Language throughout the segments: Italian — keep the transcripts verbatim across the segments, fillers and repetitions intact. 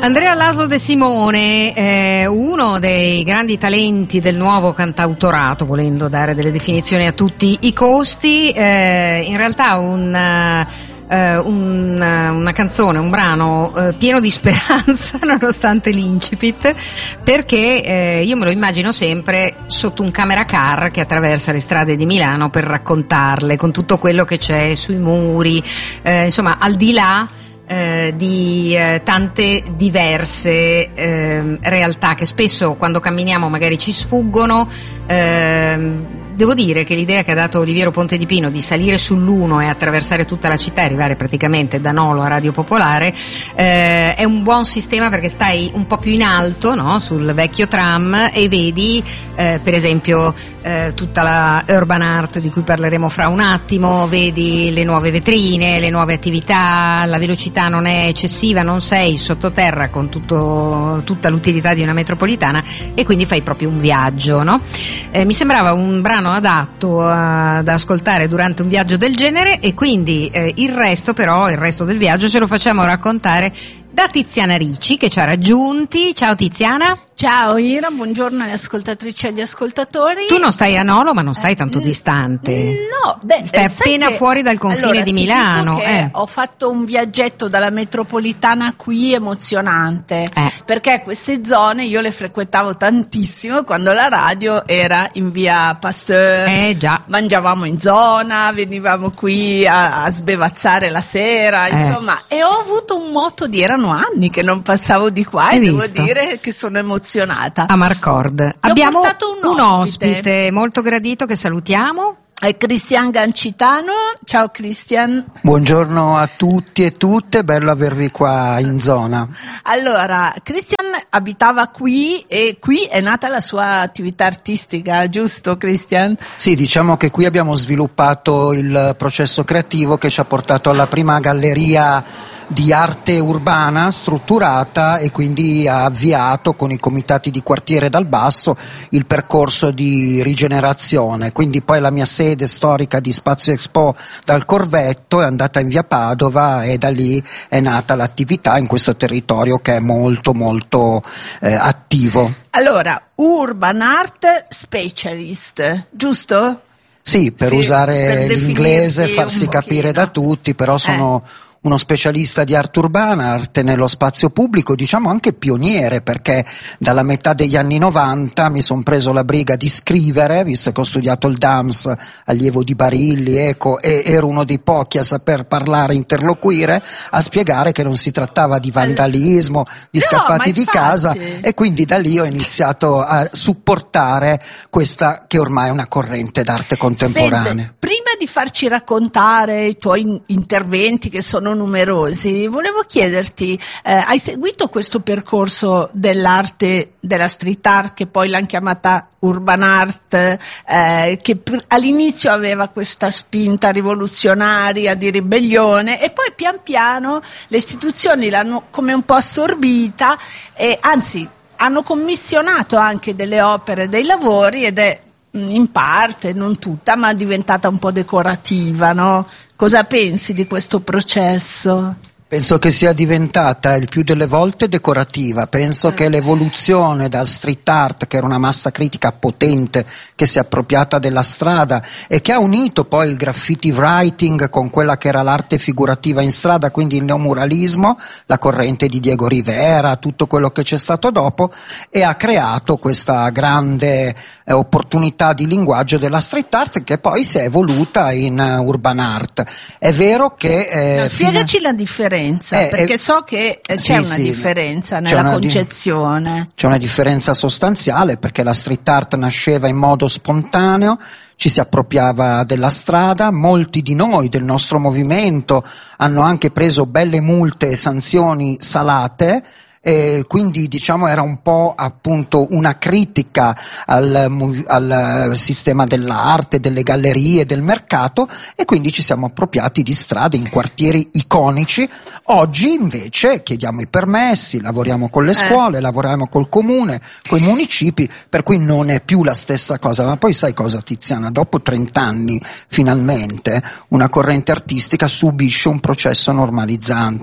Andrea Laszlo De Simone è uno dei grandi talenti del nuovo cantautorato, volendo dare delle definizioni a tutti i costi. Eh, in realtà un Uh, un, una canzone, un brano uh, pieno di speranza nonostante l'incipit, perché eh, io me lo immagino sempre sotto un camera car che attraversa le strade di Milano per raccontarle, con tutto quello che c'è sui muri, eh, insomma al di là Eh, di eh, tante diverse eh, realtà che spesso quando camminiamo magari ci sfuggono. eh, Devo dire che l'idea che ha dato Oliviero Ponte di Pino di salire sull'uno e attraversare tutta la città e arrivare praticamente da Nolo a Radio Popolare eh, è un buon sistema, perché stai un po' più in alto, no? Sul vecchio tram, e vedi eh, per esempio eh, tutta la urban art di cui parleremo fra un attimo, vedi le nuove vetrine, le nuove attività, la velocità non è eccessiva, non sei sottoterra con tutto, tutta l'utilità di una metropolitana, e quindi fai proprio un viaggio, no? Eh, mi sembrava un brano adatto a, da ascoltare durante un viaggio del genere, e quindi eh, il resto però, il resto del viaggio ce lo facciamo raccontare da Tiziana Ricci, che ci ha raggiunti. Ciao Tiziana. Ciao Ira, buongiorno alle ascoltatrici e agli ascoltatori. Tu non stai a Nolo, ma non stai tanto eh, distante. No, beh, stai appena che, fuori dal confine allora, di Milano. Ti dico che eh. ho fatto un viaggetto dalla metropolitana qui emozionante, eh. perché queste zone io le frequentavo tantissimo quando la radio era in via Pasteur. Eh già. Mangiavamo in zona, venivamo qui a, a sbevazzare la sera, eh. insomma, e ho avuto un moto di erano anni che non passavo di qua. Hai e visto? Devo dire che sono emozionata. A Marcord Ti abbiamo un, un ospite. ospite molto gradito che salutiamo. È Cristian Gancitano. Ciao Cristian. Buongiorno a tutti e tutte, bello avervi qua in zona. Allora, Cristian abitava qui e qui è nata la sua attività artistica, giusto Cristian? Sì, diciamo che qui abbiamo sviluppato il processo creativo che ci ha portato alla prima galleria di arte urbana strutturata, e quindi ha avviato con i comitati di quartiere dal basso il percorso di rigenerazione. Quindi poi la mia sede storica di Spazio Expo dal Corvetto è andata in via Padova, e da lì è nata l'attività in questo territorio che è molto molto eh, attivo. Allora, Urban Art Specialist, giusto? Sì, per sì, usare per l'inglese, farsi capire da tutti, però sono eh. uno specialista di arte urbana, arte nello spazio pubblico, diciamo anche pioniere, perché dalla metà degli anni novanta mi sono preso la briga di scrivere, visto che ho studiato il D A M S, allievo di Barilli, ecco, e ero uno dei pochi a saper parlare, interloquire, a spiegare che non si trattava di vandalismo, di no, scappati di infatti. casa, e quindi da lì ho iniziato a supportare questa che ormai è una corrente d'arte contemporanea. Sente, prima di farci raccontare i tuoi interventi, che sono numerosi, volevo chiederti, eh, hai seguito questo percorso dell'arte, della street art, che poi l'hanno chiamata urban art, eh, che pr- all'inizio aveva questa spinta rivoluzionaria di ribellione, e poi pian piano le istituzioni l'hanno come un po' assorbita, e anzi hanno commissionato anche delle opere, dei lavori, ed è in parte, non tutta, ma è diventata un po' decorativa, no? Cosa pensi di questo processo? Penso che sia diventata il più delle volte decorativa. Penso che l'evoluzione dal street art, che era una massa critica potente che si è appropriata della strada e che ha unito poi il graffiti writing con quella che era l'arte figurativa in strada, quindi il neomuralismo, la corrente di Diego Rivera, tutto quello che c'è stato dopo, e ha creato questa grande eh, opportunità di linguaggio della street art, che poi si è evoluta in uh, urban art. È vero che eh, no, spiegaci fino... la differenza. Eh, perché eh, so che c'è sì, una sì, differenza c'è nella una concezione. Di, c'è una differenza sostanziale, perché la street art nasceva in modo spontaneo, ci si appropriava della strada, molti di noi del nostro movimento hanno anche preso belle multe e sanzioni salate, e quindi diciamo era un po' appunto una critica al, al sistema dell'arte, delle gallerie, del mercato, e quindi ci siamo appropriati di strade in quartieri iconici. Oggi invece chiediamo i permessi, lavoriamo con le scuole, eh. lavoriamo col comune, con i municipi, per cui non è più la stessa cosa. Ma poi sai cosa, Tiziana? Dopo trent'anni finalmente una corrente artistica subisce un processo normalizzante.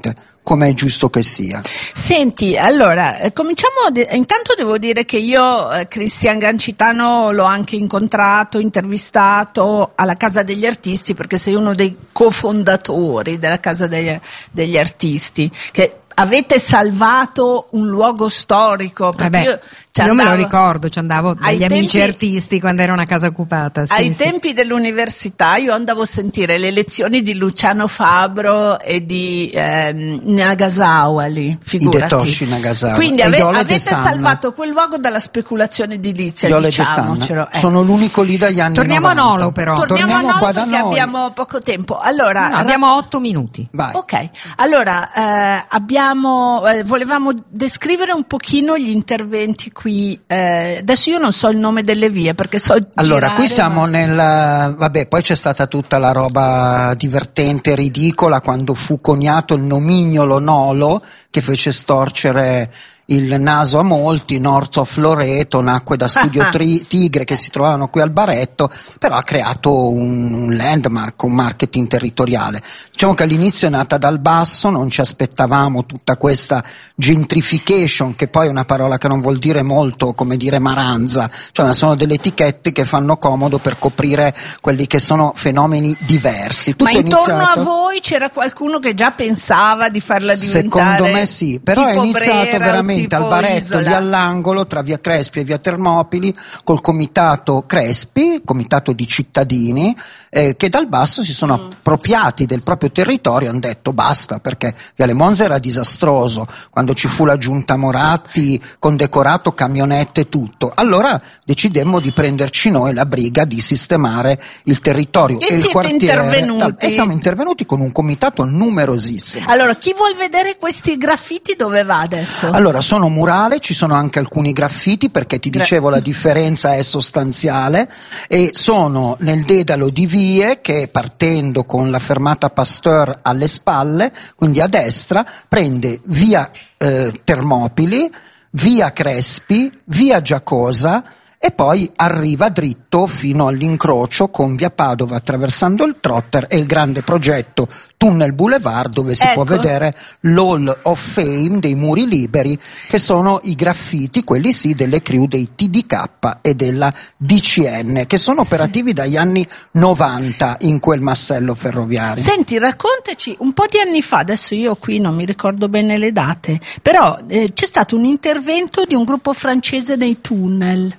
come è giusto che sia. Senti, allora, eh, cominciamo, de- intanto devo dire che io eh, Cristian Gancitano l'ho anche incontrato, intervistato alla Casa degli Artisti, perché sei uno dei cofondatori della Casa degli, degli Artisti, che avete salvato un luogo storico. Eh beh, io, io me lo ricordo, ci andavo dagli tempi, amici artisti quando era una casa occupata. Sì, ai sì. tempi dell'università io andavo a sentire le lezioni di Luciano Fabbro e di ehm, Nagasawa lì, figurati. Hidetoshi Nagasawa. Quindi e ave- Iole avete de San. salvato quel luogo dalla speculazione edilizia, Iole de San. diciamocelo. Eh. Sono l'unico lì dagli anni Torniamo novanta. a Nolo però. Torniamo, Torniamo a Nolo qua da perché noi. abbiamo poco tempo. Allora, No, abbiamo otto minuti. Vai. ok, allora eh, abbiamo eh, volevamo descrivere un pochino gli interventi qui. Eh, adesso io non so il nome delle vie perché so Allora, girare, qui siamo ma... nel... Vabbè, poi c'è stata tutta la roba divertente, ridicola, quando fu coniato il nomignolo Nolo, che fece storcere il naso a molti. North of Loreto nacque da Studio tri- Tigre che si trovavano qui al Baretto, però ha creato un, un landmark, un marketing territoriale. Diciamo che all'inizio è nata dal basso, non ci aspettavamo tutta questa gentrification, che poi è una parola che non vuol dire molto, come dire maranza, cioè sono delle etichette che fanno comodo per coprire quelli che sono fenomeni diversi. Tutto Ma intorno iniziato... a voi c'era qualcuno che già pensava di farla diventare? Secondo me sì, però è tipo iniziato Brera, veramente al Baretto, Isola. lì all'angolo tra via Crespi e via Termopili, col comitato Crespi, comitato di cittadini, eh, che dal basso si sono mm. appropriati del proprio territorio e hanno detto basta, perché Viale Monza era disastroso, quando ci fu la giunta Moratti, condecorato camionette e tutto, allora decidemmo di prenderci noi la briga di sistemare il territorio e, e il quartiere intervenuti. e siamo intervenuti con un comitato numerosissimo. Allora, chi vuol vedere questi graffiti dove va adesso? Allora, sono murale, ci sono anche alcuni graffiti, perché ti dicevo la differenza è sostanziale, e sono nel dedalo di vie che, partendo con la fermata Pasteur alle spalle, quindi a destra, prende via eh, Termopili, via Crespi, via Giacosa e poi arriva dritto fino all'incrocio con via Padova, attraversando il Trotter e il grande progetto Tunnel Boulevard, dove si ecco. può vedere l'Hall of Fame dei muri liberi, che sono i graffiti, quelli sì, delle crew dei T D K e della D C N, che sono operativi sì. dagli anni novanta in quel massello ferroviario. Senti, raccontaci, un po' di anni fa, adesso io qui non mi ricordo bene le date, però eh, c'è stato un intervento di un gruppo francese nei tunnel.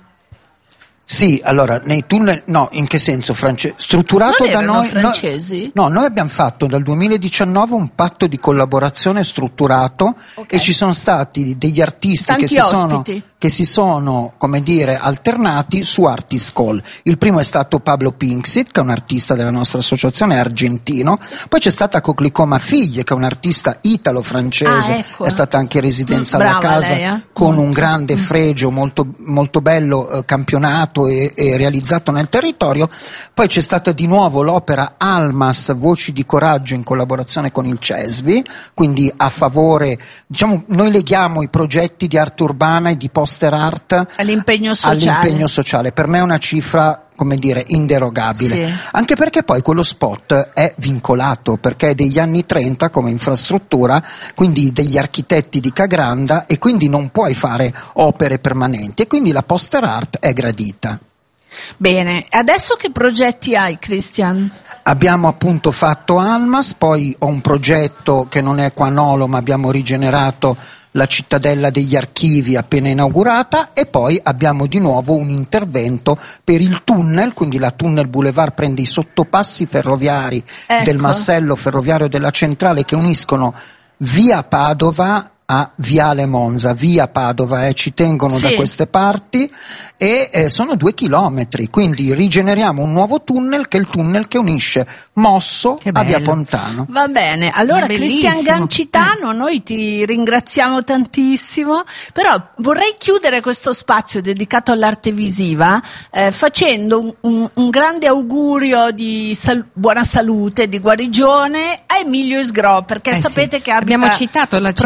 Sì, allora, nei tunnel, no, in che senso francese? Strutturato non da erano noi. francesi? No, noi abbiamo fatto dal duemiladiciannove un patto di collaborazione strutturato, okay. E ci sono stati degli artisti Tanti che si ospiti. sono che si sono, come dire, alternati su Artist Call. Il primo è stato Pablo Pinksit, che è un artista della nostra associazione, è argentino. Poi c'è stata Coclicoma Figlie, che è un artista italo-francese, ah, ecco. È stata anche in residenza mm, alla casa lei, eh? con un grande fregio molto, molto bello eh, campionato e, e realizzato nel territorio. Poi c'è stata di nuovo l'opera Almas, Voci di Coraggio, in collaborazione con il Cesvi, quindi a favore, diciamo, noi leghiamo i progetti di arte urbana e di poster art all'impegno sociale. all'impegno sociale. Per me è una cifra, come dire, inderogabile, sì. Anche perché poi quello spot è vincolato, perché è degli anni trenta come infrastruttura, quindi degli architetti di Cagranda, e quindi non puoi fare opere permanenti, e quindi la poster art è gradita. Bene, adesso che progetti hai, Christian? Abbiamo appunto fatto Almas, poi ho un progetto che non è qua a Nolo, ma abbiamo rigenerato la cittadella degli archivi appena inaugurata, e poi abbiamo di nuovo un intervento per il tunnel, quindi la Tunnel Boulevard prende i sottopassi ferroviari ecco. del massello ferroviario della centrale, che uniscono via Padova a Viale Monza, via Padova, eh, ci tengono sì. da queste parti, e eh, sono due chilometri, quindi rigeneriamo un nuovo tunnel, che è il tunnel che unisce Mosso a via Pontano. Va bene, allora Christian Gancitano, noi ti ringraziamo tantissimo, però vorrei chiudere questo spazio dedicato all'arte visiva eh, facendo un, un, un grande augurio di sal- buona salute, di guarigione a Emilio Isgro, perché eh sapete sì. che abita abbiamo citato, l'ha citato Olivier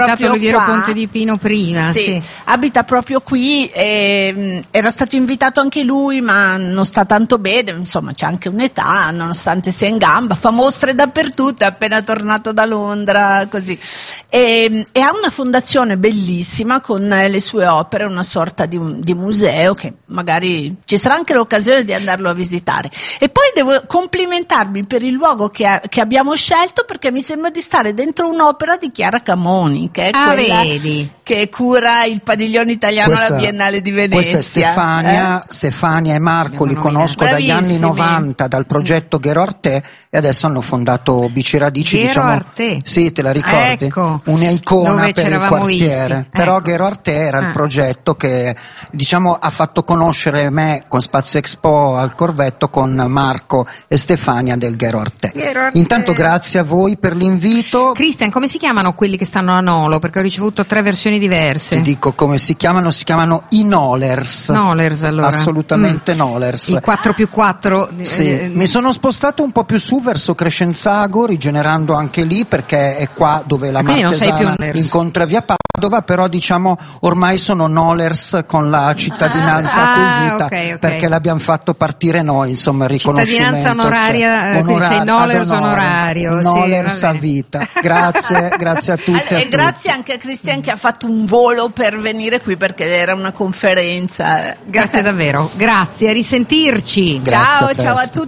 Piero qua. Ponte di Pino prima, sì, sì. Abita proprio qui, e, mh, era stato invitato anche lui, ma non sta tanto bene, insomma c'è anche un'età, nonostante sia in gamba, fa mostre dappertutto, è appena tornato da Londra, così. E, e ha una fondazione bellissima con le sue opere, una sorta di, di museo che magari ci sarà anche l'occasione di andarlo a visitare. E poi devo complimentarmi per il luogo che, ha, che abbiamo scelto, perché mi sembra di stare dentro un'opera di Chiara Camoni, che è ah, quella vedi. che cura il padiglione italiano Questa, alla Biennale di Venezia. Questa è Stefania, eh? Stefania e Marco li Abbiamo conosco dagli anni Bravissimi. novanta dal progetto Ghero Arte, e adesso hanno fondato Bici Radici, Ghero diciamo, Arte. sì, te la ricordi? Ecco, un'icona dove per il c'eravamo quartiere. visti. Però Ecco. Ghero Arte era Ah. il progetto che, diciamo, ha fatto conoscere me con Spazio Expo al Corvetto con Marco e Stefania del Ghero Arte. Ghero Arte. Intanto grazie a voi per l'invito. Cristian, come si chiamano quelli che stanno a Nolo? Perché ho ricevuto tre versioni diverse. Ti dico come si chiamano, si chiamano i Nolers. Nolers, allora. Assolutamente Mm. Nolers. Il quattro più quattro. Sì, eh, mi sono spostato un po' più su verso Crescenzago, rigenerando anche lì, perché è qua dove la Quindi non sei più Martesana Nolers. incontra via Padova, però diciamo ormai sono Nolers con la cittadinanza Ah, acquisita, ok, ok. perché l'abbiamo fatto partire noi, insomma, il riconoscimento. Cittadinanza onoraria, cioè, eh, quindi sei onorario, Nolers ad onore. onorario, sì, Nolers va a bene. vita. Grazie, grazie a tutti. Allora, e a e tutti. grazie anche a Cristian che ha fatto un volo per venire qui, perché era una conferenza. Grazie davvero, grazie, a risentirci. Grazie, Ciao, a ciao a presto. tutti.